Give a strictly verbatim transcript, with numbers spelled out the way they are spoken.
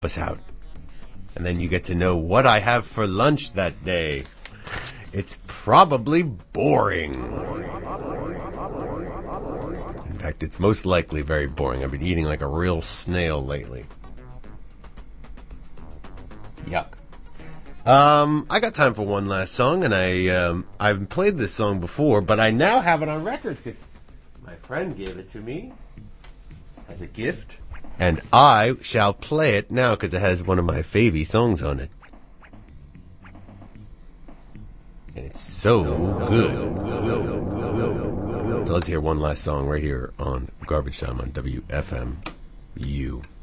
us out. And then you get to know what I have for lunch that day. It's probably boring. In fact, it's most likely very boring. I've been eating like a real snail lately. Yuck. Um, I got time for one last song, and I, um, I've played this song before, but I now have it on records because my friend gave it to me as a gift, and I shall play it now because it has one of my favy songs on it. And it's so good. So let's hear one last song right here on Garbage Time on W F M U.